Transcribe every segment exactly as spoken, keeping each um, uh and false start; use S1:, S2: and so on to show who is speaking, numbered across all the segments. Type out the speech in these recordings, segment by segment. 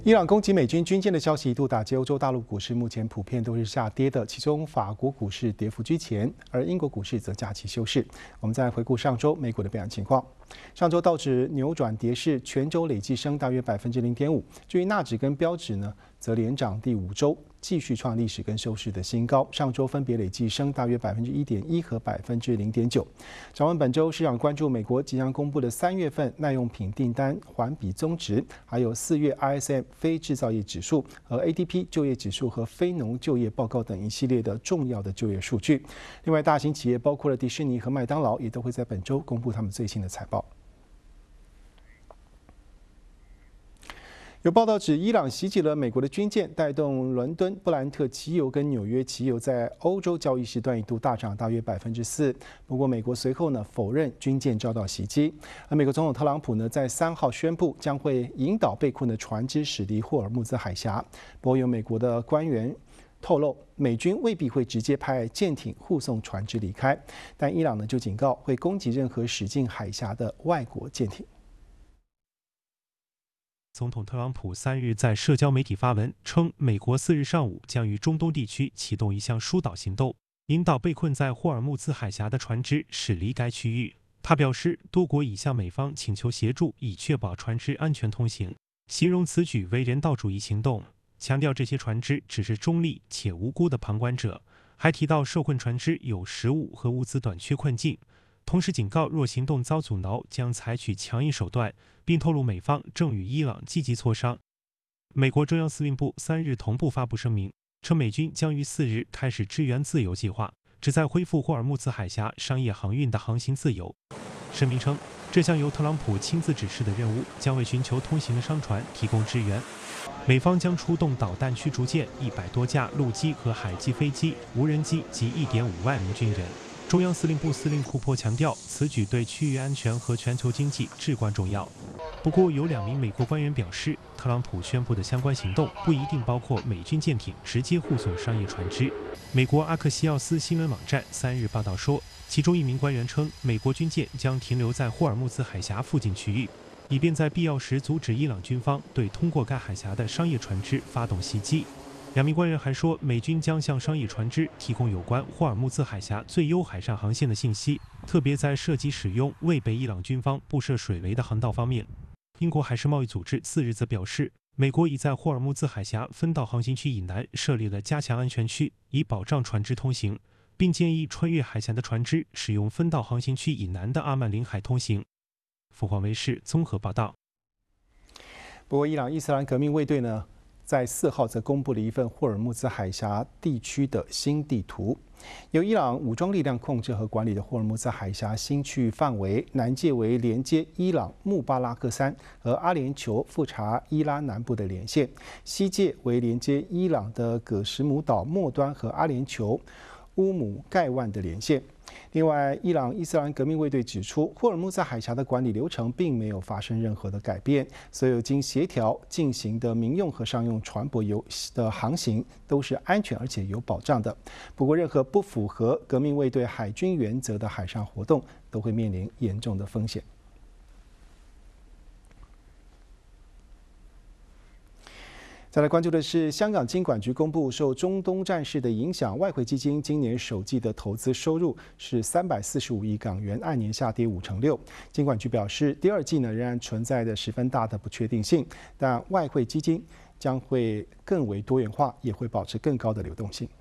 S1: 伊朗攻击美军军舰的消息一度打击欧洲大陆股市，目前普遍都是下跌的，其中法国股市跌幅居前，而英国股市则假期休市。我们再回顾上周美股的表现情况。上周道指扭转跌势，全周累计升大约百分之零点五。至于纳指跟标指呢，则连涨第五周，继续创历史跟收市的新高。上周分别累计升大约百分之一点一和百分之零点九。展望本周，市场关注美国即将公布的三月份耐用品订单环比增值，还有四月 I S M 非制造业指数和 A D P 就业指数和非农就业报告等一系列的重要的就业数据。另外，大型企业包括了迪士尼和麦当劳，也都会在本周公布他们最新的财报。有报道指，伊朗袭击了美国的军舰，带动伦敦布兰特期油跟纽约期油在欧洲交易时段一度大涨大约百分之四。不过，美国随后呢否认军舰遭到袭击。而美国总统特朗普呢在三号宣布，将会引导被困的船只驶离霍尔木兹海峡。不过，有美国的官员透露，美军未必会直接派舰艇护送船只离开，但伊朗呢就警告会攻击任何驶进海峡的外国舰艇。
S2: 总统特朗普三日在社交媒体发文称，美国四日上午将于中东地区启动一项疏导行动，引导被困在霍尔木兹海峡的船只驶离该区域。他表示，多国已向美方请求协助，以确保船只安全通行，形容此举为人道主义行动，强调这些船只只是中立且无辜的旁观者，还提到受困船只有食物和物资短缺困境。同时警告，若行动遭阻挠，将采取强硬手段，并透露美方正与伊朗积极磋商。美国中央司令部三日同步发布声明，称美军将于四日开始支援自由计划，旨在恢复霍尔木兹海峡商业航运的航行自由。声明称，这项由特朗普亲自指示的任务将为寻求通行的商船提供支援。美方将出动导弹驱逐舰一百多架、陆基和海基飞机、无人机及一点五万名军人。中央司令部司令库珀强调，此举对区域安全和全球经济至关重要。不过，有两名美国官员表示，特朗普宣布的相关行动不一定包括美军舰艇直接护送商业船只。美国阿克西奥斯新闻网站三日报道说，其中一名官员称，美国军舰将停留在霍尔木兹海峡附近区域，以便在必要时阻止伊朗军方对通过该海峡的商业船只发动袭击。两名官员还说，美军将向商业船只提供有关霍尔木兹海峡最优海上航线的信息，特别在涉及使用未被伊朗军方布设水围的航道方面。英国海事贸易组织四日则表示，美国已在霍尔木兹海峡分道航行区以南设立了加强安全区，以保障船只通行，并建议穿越海峡的船只使用分道航行区以南的阿曼领海通行。凤凰卫视综合报道。
S1: 不过，伊朗伊斯兰革命卫队呢，在四号则公布了一份霍尔木兹海峡地区的新地图，由伊朗武装力量控制和管理的霍尔木兹海峡新区域范围，南界为连接伊朗穆巴拉克山和阿联酋富查伊拉南部的连线，西界为连接伊朗的葛什姆岛末端和阿联酋乌姆盖万的连线。另外，伊朗伊斯兰革命卫队指出，霍尔木兹海峡的管理流程并没有发生任何的改变，所有经协调进行的民用和商用船舶游的航行都是安全而且有保障的。不过，任何不符合革命卫队海军原则的海上活动都会面临严重的风险。再来关注的是，香港金管局公布，受中东战事的影响，外汇基金今年首季的投资收入是三百四十五亿港元，按年下跌五成六。金管局表示，第二季呢仍然存在着十分大的不确定性，但外汇基金将会更为多元化，也会保持更高的流动性。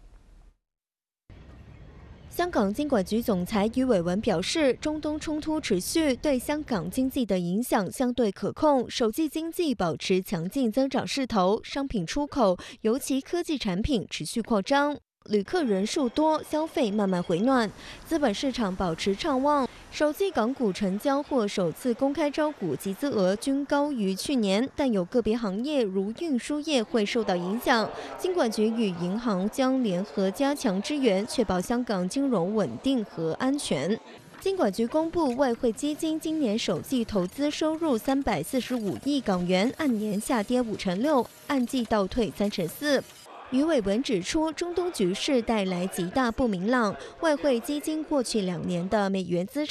S3: 香港金管局总裁余伟文表示，中东冲突持续，对香港经济的影响相对可控，首季经济保持强劲增长势头，商品出口，尤其科技产品持续扩张，旅客人数多，消费慢慢回暖，资本市场保持畅旺。首季港股成交或首次公开招股集资额均高于去年，但有个别行业如运输业会受到影响。金管局与银行将联合加强支援，确保香港金融稳定和安全。金管局公布，外汇基金今年首季投资收入三百四十五亿港元，按年下跌五成六，按季倒退三成四。余伟文指出，中东局势带来极大不明朗，外汇基金过去两年的美元资产